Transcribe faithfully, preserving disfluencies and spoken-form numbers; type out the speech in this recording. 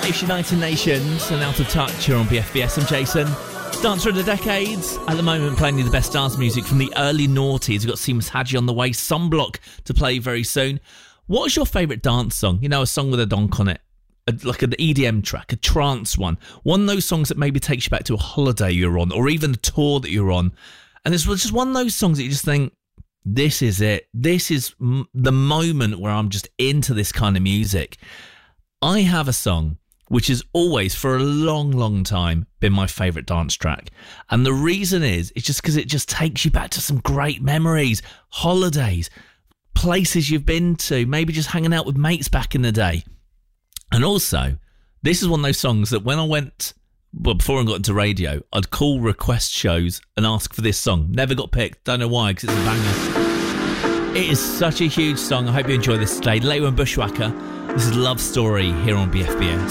Nation United Nations and Out of Touch here on B F B S. I'm Jason. Dancer of the Decades. At the moment, playing you the best dance music from the early noughties. We've got Seamus Hadji on the way. Sunblock to play very soon. What is your favourite dance song? You know, a song with a donk on it. A, like an E D M track, a trance one. One of those songs that maybe takes you back to a holiday you're on, or even a tour that you're on. And it's just one of those songs that you just think, this is it. This is m- the moment where I'm just into this kind of music. I have a song which has always, for a long, long time, been my favourite dance track. And the reason is, it's just because it just takes you back to some great memories, holidays, places you've been to, maybe just hanging out with mates back in the day. And also, this is one of those songs that when I went, well, before I got into radio, I'd call request shows and ask for this song. Never got picked. Don't know why, because it's a banger. It is such a huge song. I hope you enjoy this today. Later on Bushwhacker. This is Love Story here on B F B S.